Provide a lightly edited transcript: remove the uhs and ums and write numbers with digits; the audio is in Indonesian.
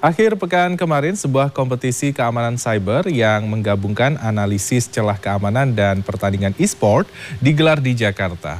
Akhir pekan kemarin, sebuah kompetisi keamanan cyber yang menggabungkan analisis celah keamanan dan pertandingan e-sport digelar di Jakarta.